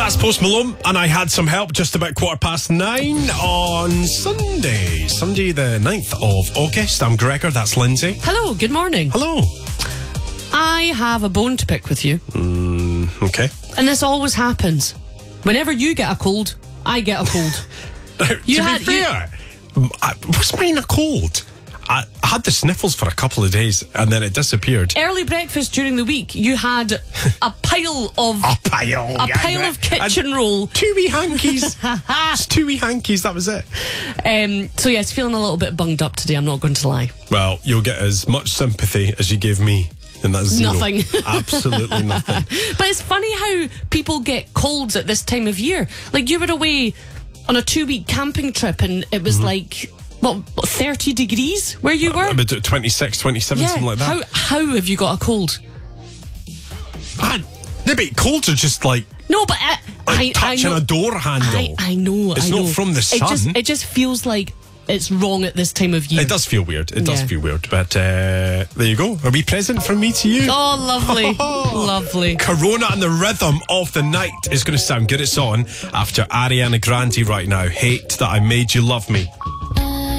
That's Post Malone, and I had some help just about 9:15 on Sunday the 9th of August. I'm Gregor, that's Lindsay. Hello, good morning. Hello. I have a bone to pick with you. Okay. And this always happens. Whenever you get a cold, I get a cold. To be fair, was mine a cold? I had the sniffles for a couple of days and then it disappeared. Early breakfast during the week, you had a pile of of kitchen roll. 2 wee hankies. It's 2 wee hankies, that was it. So yes, feeling a little bit bunged up today, I'm not going to lie. Well, you'll get as much sympathy as you gave me. And that's zero. Nothing. Absolutely nothing. But it's funny how people get colds at this time of year. Like, you were away on a 2-week camping trip and it was like, what, 30 degrees where you were? About 26, 27, something like that. How have you got a cold? Colds are just like... No, but touching a door handle. I know. It's not from the sun. It just feels like it's wrong at this time of year. It does feel weird. But there you go. A wee present from me to you. Oh, lovely. Lovely. Corona and the rhythm of the night is going to sound good. It's on after Ariana Grande right now. Hate That I Made You Love Me.